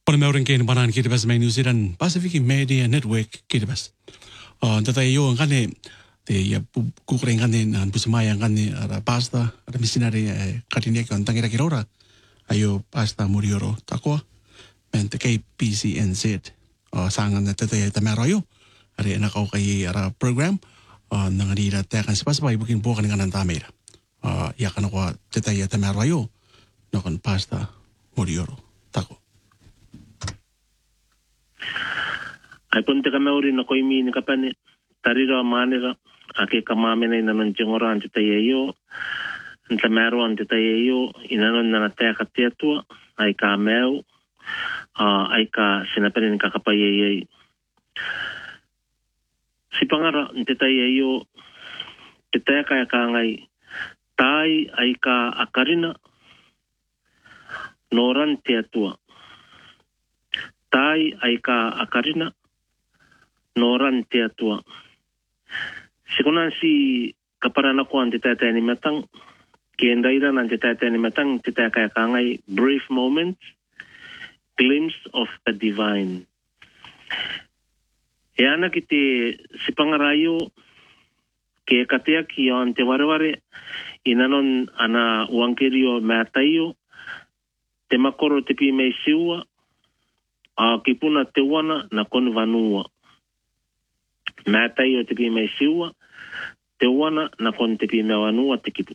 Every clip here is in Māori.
Olemme aurinkein banaan kirjas me New Zealand Pacific Media Network kirjas. Tätä ei ole kanne ja kuulen kanne on pusimaja kanne pasta ada misinari kadinia kan tangira kirora ayo pasta murioro takoa men te KPCNZ sangan tätä ja tämä rayo ari enak au kai ara program nangari da ta kan sepas bai bukin po kan kanan tamera ya kan ko tätä ja tämä rayo nakon pasta murioro tako. Ai ponte ka mauri na koimi ni kapane tarira manera ake kamamena ina non jengora ante tayeyo nta mero ante tayeyo ina non na te ka tetua ai ka meu ai ka sinapene ni ka kapaye sipangara ante tayeyo te ka ka ngai tai ai ka akarina noran tetua tai ai ka akarina noran teatua. Sikunan si kaparana ko ang titata ni matang kiendaira ng titata ni matang titaka kangai brief moment glimpse of the divine. Yana kiti si pangarayo ke katiak yon te warware inanon ana uangkirio matayo te makoro te pi me siwa kipuna te wana na kon vanua. Matai o te pi mai siua, te wana na kon te pi mai wanua te kipu.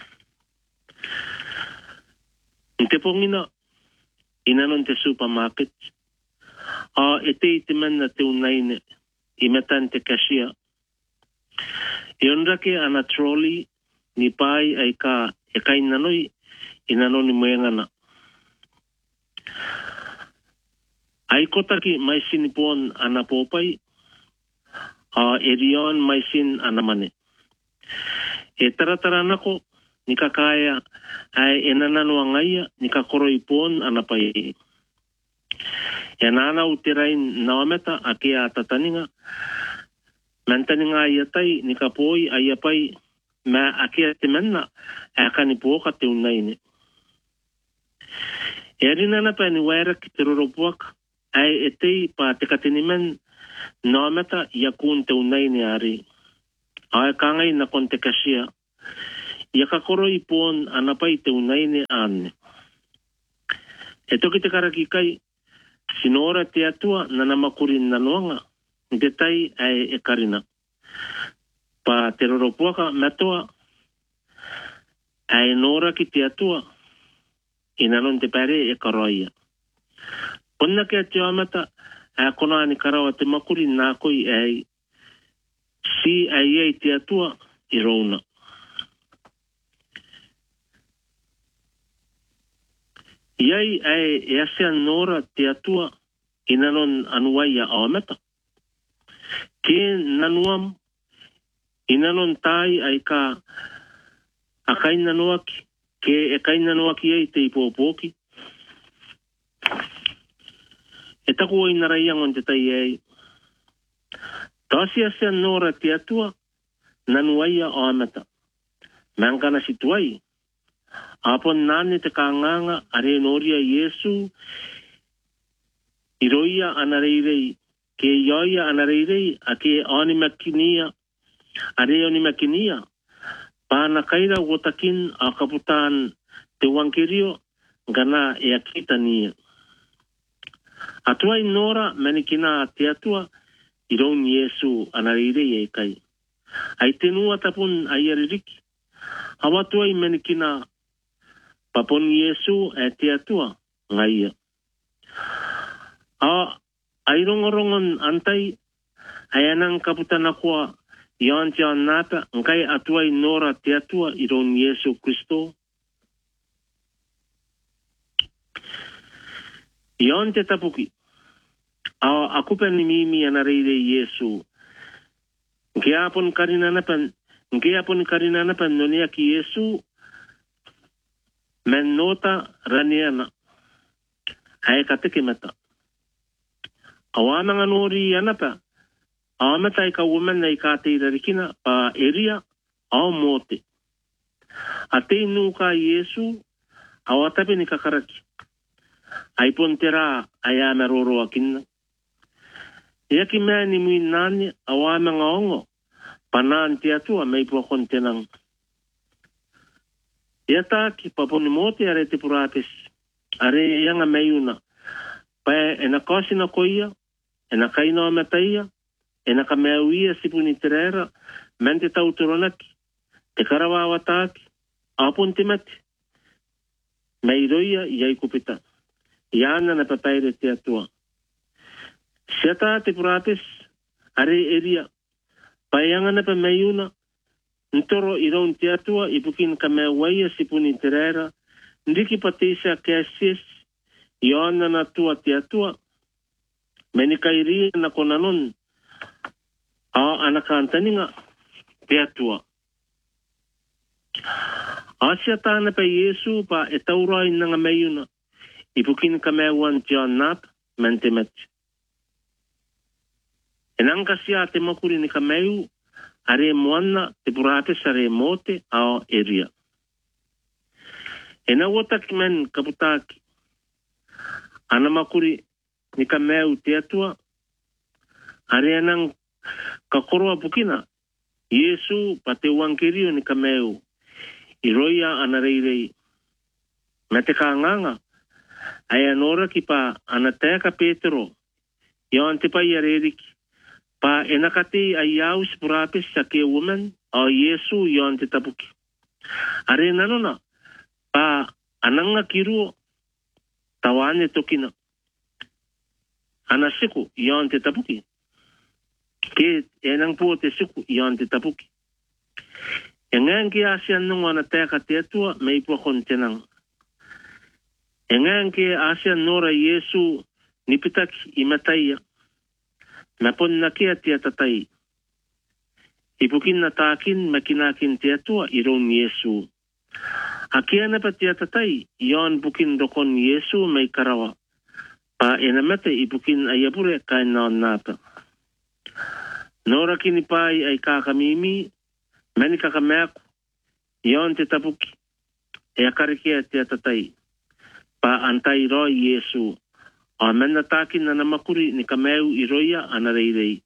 Te pongina, inanon te supermarket, e te mena te unaine, I metan te kasia. I onrake ana trolley, ni pai ai ka, e kai nanoi, inanoni moengana. Ai kotaki mai sinipon ana popai, erion mai sin anamane. E taratara nako, ni kakaya, ai enanano angaya, ni kakoro ipon anapai. E nana utirain nawameta, akia tataninga, mantaninga ayatai, ni kapoi ayapai, ma akia temenna, akani poka te unaine. E rinana pa ni waira ki te roropuak, ai etei pa te katinimen, nawameta yakun te unaine ari. Ai kangai na kon te kasia. Ia kakoro ipon anapai te unaine ane. E toki te karaki kai, sinora te atua nanamakurin nanuanga, te tai ai e karina. Pa te roropuaka matoa, ai nora ki te atua, inanon te pare e karoia. Ponna ke te amata, ai kona ani karawa te makuri nā koi ai, si ai te atua I rona. Iai ai e asea nora te atua inanon anuaia awameta. Ke nanuam, inanon tai ai ka akai nanuaki, ke e kai nanuaki ai te ipopoki. E taku o inaraiangon te tai ai. Tasi asea nora te atua, nanuaia o amata. Mangana situai. Apon nane te kānganga are noria Yesu, iroia anareirei, ke ioia anareirei, a ke onimakinia, are onimakinia. Pāna kaira wotakin a kaputan te wankirio, gana e akitania. Atuai nora manikina te atua, iron Yesu anareirei e kai. Ai tenua tapun ai aririki. Hawatuai manikina papon Yesu e te atua ngaia. Ai rongorongon antai, ai anang kaputana kua ion te on nata, ngai atuai nora te atua iron Yesu Kristo. Ion te tapuki. Akupa ni mimi anareire Yesu. Nke apon karina napan nonia ki Yesu men nota raniana. Ai kateke mata. Awana nori anapa. Awamata ika woman na ika te irarikina pa eria au mote. Ate nuka Yesu awatape ni kakaraki. ai pontera ai ameroro akinna. Ia ki mea ni mui nani awa me ngaongo, panan te atua mei pua kontenang. Ia taki paponi mote are te purates, are ianga meiuna, pae ena kosina koia, ena kainoa metaia, ena ka mea uia sipuni terera, mente tauturonaki, te karawawa taki, apun te mati, mei roia iai kupita, iana na pataire te atua. Siata te purates, are eria, paeanga na pa meiuna, ntoro iraun te atua, ipukin ka mea waia sipuni terera, ndiki pateisa kesis, iona na tua te atua, meni kairia na konanon, a anakantaninga te atua. Asia tāna pa Yesu pa e taurai nanga meiuna, ipukin ka mea wan John Nap, mente meti. E nangkasia te makuri ni ka meu, are moana te purates are mote ao eria. E na wotaki men kaputaki, ana makuri ni ka meu te atua, are anang ka koroa pukina, Yesu pa te wankirio ni ka meu, iroia ana reirei. Me te ka nganga, ai anora ki pa ana teka Petero, ion te pai areriki, pa enakati ai au spurapis sa ke woman, o Yesu ion te tapuki. Are nanona, pa ananga kiruo, tawane tokina. Ana siku, ion te tapuki. Ke enang po te siku, ion te tapuki. E ngang ki asian nung wana teka te atua, mei po kontenang. E ngang ki asian nora Yesu nipitaki imataia. Na pon na kia te atatai. Ipukin na takin makinakin te atua iron Yesu. Akia na pa te atatai, ion bukin dokon Yesu may karawa. Pa enamete ipukin ayapure kain naon nata. Nora kinipai ay kakamimi, mani kakameako, ion te tapuki. E akarikia te atatai. Pa antai roi Yesu. O mena takin na namakuri ni kameu iroia anareirei.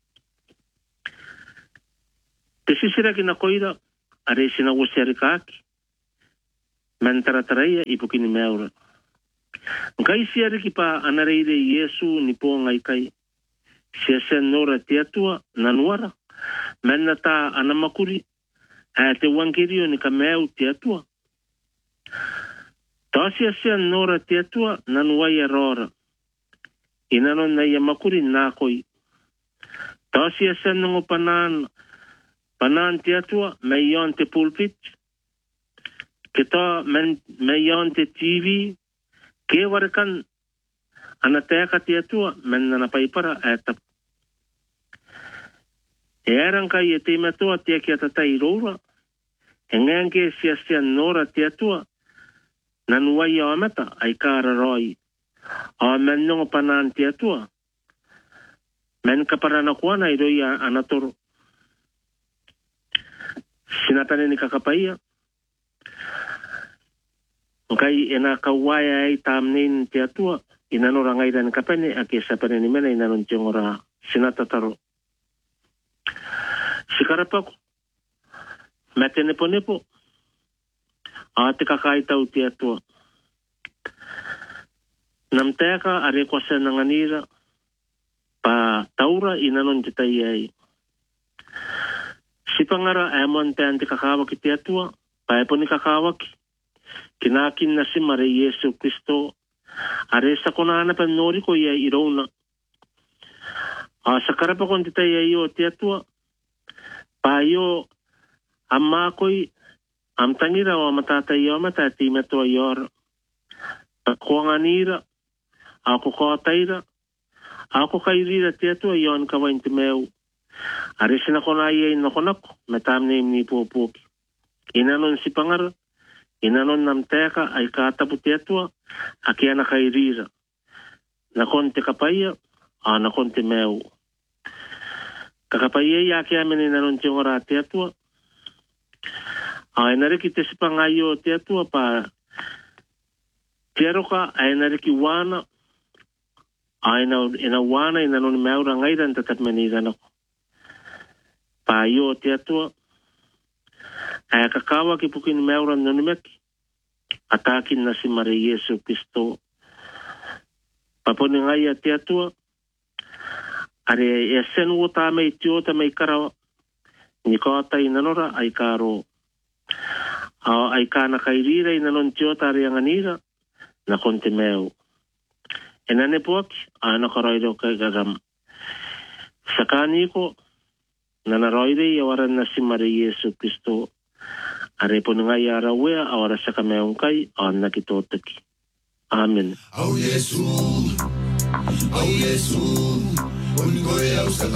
Te sisira ki na koira, are sina waseri kaki. Men tarataraia ipukini meura. Nkai siari ki pa anareirei Yesu ni po ngai kai. Sia sen nora te atua nanuara. Mena ta anamakuri, a te wankirio ni kameu te atua. Ta sia sen nora te atua nanuai rora. Inanon na ia makuri na koi. Tasia sen ngo panan te atua me yon te pulpit. Kita me yon te TV. Ke warakan ana teka te atua men na paipara etap. E erang kai e te matua te ki atatai roura. E ngange sia nora te atua. Nanuai o amata ai kara roi. A men nongo panan te atua. Men kaparana kuana i roi anatoro. Sinapane ni kakapaia. Ngai ena kawaya ai tamnin te atua. Inano rangai dan kapane ake sapane ni mena inanon tiongora sinatataro. Sikarapako. Mete nepo. A te kakai tau te atua. Nam teka are kwasa nanganira pa taura inanon te tai ai. Sipangara amon te ante kakawaki te atua, pa eponi kakawaki. Kinakin na si Mare Yesu Kristo, are sa konana pa nori ko ia irona. Sa karapa kon te tai ai o te atua, pa yo amakoi amtangira o matata i o matati meto ior. Kuanganira, ako kotaira, ako kairira te atua ion kawain te meu. Are sinakona ia inokonako, metamne ni puopuoki. Inanon si pangara, inanon nam teka ay katapu te atua, aki ana kairira. Nakon te kapaya, nakon te meu. Kakapaya ia aki amin inanon te ngora te atua. Inariki te si pangayo te atua pa Keroka aina riki wana aina ina wana ina noni meura ngaira ntatat menigana ko. Pa yo te atua aya kakawa ki pukin meura noni meki atakin na si Mare Yesu Kristo. Paponi ngai a te atua are e senu o tā mei tio ta mei karawa ni kata ina nora ai karo. Ai kana kairira ina non tio ta reanganira na konte meu. E nane puaki, ana karairo kai gagam. Sakani ko, nana roire i awaran na si Mare Yesu Kristo. Are ponungai ara wea awara saka meong kai ana ki tōtaki. Amen. Au Yesu,